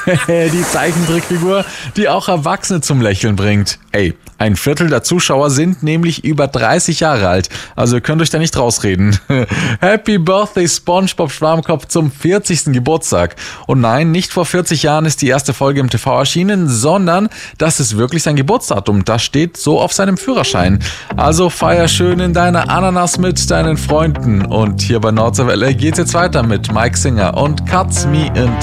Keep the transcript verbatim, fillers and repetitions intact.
Die Zeichentrickfigur, die auch Erwachsene zum Lächeln bringt. Ey, ein Viertel der Zuschauer sind nämlich über dreißig Jahre alt. Also ihr könnt euch da nicht rausreden. Happy Birthday SpongeBob Schwarmkopf zum vierzigsten Geburtstag. Und nein, nicht vor vierzig Jahren ist die erste Folge im T V erschienen, sondern das ist wirklich sein Geburtsdatum. Das steht so auf seinem Führerschein. Also feier schön in deiner Ananas mit deinen Freunden. Und hier bei Nordseewelle geht's jetzt weiter mit Mike Singer und Cuts Me in